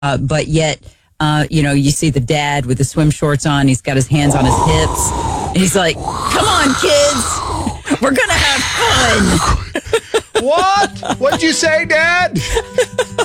but yet, you see the dad with the swim shorts on. He's got his hands on his hips. And he's like, come on, kids. We're going to have fun. What? What'd you say, Dad?